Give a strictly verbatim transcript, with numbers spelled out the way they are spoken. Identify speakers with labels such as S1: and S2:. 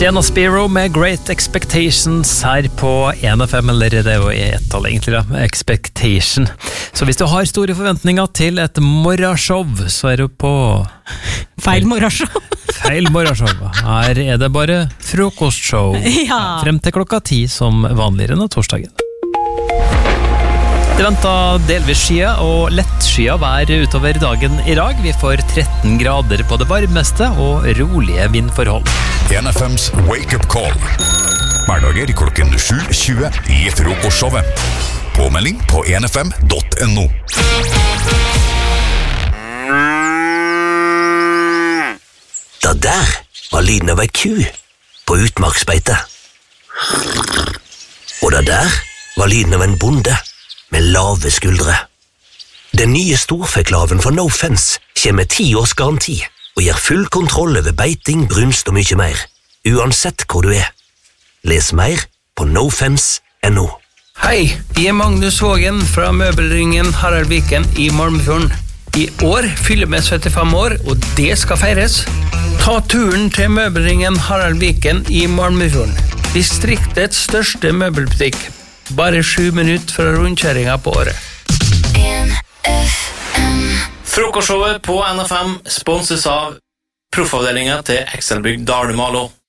S1: Sienna Spiro med Great Expectations her på en F M, eller det er jo ett tall egentlig da, Expectation. Så hvis du har store forventninger til et morgenshow, så er du på...
S2: Feil morgenshow.
S1: Feil morgenshow. Her er det bare frokostshow.
S2: Ja.
S1: Frem til klokka ti som vanligere enn torsdagen. Det venter delvis skya og lett skya vær utover dagen I dag. Vi får tretten grader på det varmeste og rolige vindforhold.
S3: en F M's Wake Up Call. Hverdager klokken sju tjue I frokostshowet. Påmelding på en f m dot n o.
S4: Det der var lyden av ei ku på utmarksbeite. Og det der var lyden av en bonde med lave skuldre. Den nye storfeklaven fra No Fence kommer med ti års garanti og gir full kontroll over beiting, brunst og mye mer, uansett hvor du er. Les mer på no fence dot no.
S5: Hei, jeg er Magnus Vågen fra møbelringen Harald Viken I Malmefjorden. I år fyller vi syttifem år, og det skal feires. Ta turen til møbelringen Harald Viken I Malmefjorden. Distriktets største møbelbutikk. Bare sju minutter fra rundkjøringen på året.
S6: Frokostshowet på N F M sponses av proffavdelingen til Excelbygg Dale Malo.